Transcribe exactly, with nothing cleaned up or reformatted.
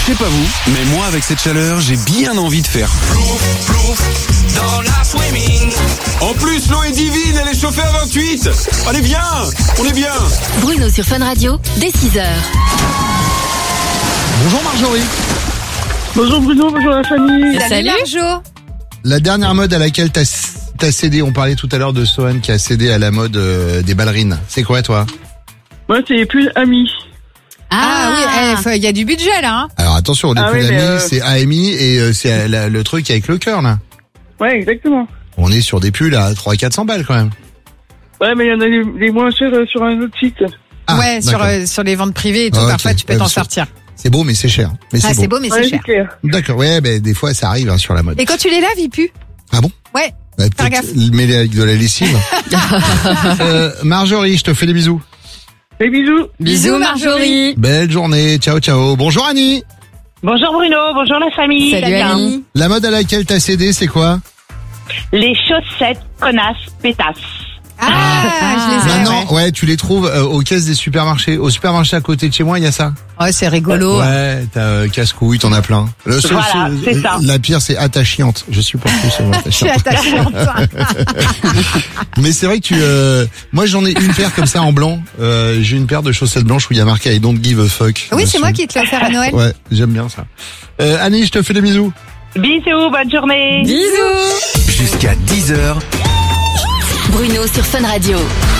Je sais pas vous, mais moi avec cette chaleur, j'ai bien envie de faire plouf, plouf dans la swimming. En plus, l'eau est divine, elle est chauffée à vingt-huit. Allez bien, on est bien. Bruno sur Fun Radio, dès six heures. Bonjour Marjorie. Bonjour Bruno, bonjour la famille. Salut Marjo. La dernière mode à laquelle t'as, t'as cédé, on parlait tout à l'heure de Sohan qui a cédé à la mode euh, des ballerines. C'est quoi toi? Moi c'est plus Ami. Ah, ah oui, il y a du budget là. Hein. Alors attention, on est ah plus oui, amis, euh... c'est A M I et euh, c'est la, le truc avec le cœur là. Ouais, exactement. On est sur des pulls à trois cents à quatre cents balles quand même. Ouais, mais il y en a des, des moins chers euh, sur un autre site. Ah, ouais, sur, euh, sur les ventes privées et tout, ah, parfois okay. tu peux ouais, t'en sortir. C'est beau mais c'est cher. Mais ah, c'est, c'est beau. beau mais ouais, c'est cher. C'est clair. D'accord, ouais, ben des fois ça arrive hein, sur la mode. Et quand tu les laves, ils puent. Ah bon? Ouais. Bah, Faire gaffe. Mets-les avec de la lessive. euh, Marjorie, je te fais des bisous. Des bisous. Bisous Marjorie. Belle journée, ciao ciao. Bonjour Annie. Bonjour Bruno, bonjour la famille. Salut Annie. La mode à laquelle t'as cédé, c'est quoi? Les chaussettes connasses pétasses. Ah, ah je les ai. Maintenant, ouais. ouais, tu les trouves euh, aux caisses des supermarchés. Au supermarché à côté de chez moi, il y a ça. Ouais, c'est rigolo. Ouais, t'as euh, casse-couille, t'en as plein. Le seul, voilà, c'est ça. La pire, c'est attachante. Je suis pas plus sur Je suis attachante. Mais c'est vrai que tu, euh, moi j'en ai une paire comme ça en blanc. Euh, j'ai une paire de chaussettes blanches où il y a marqué I don't give a fuck. Oui, c'est moi qui te l'ai offert à Noël. Ouais, j'aime bien ça. Euh, Annie, je te fais des bisous. Bisous, bonne journée. Bisous. Jusqu'à dix heures. Bruno sur Fun Radio.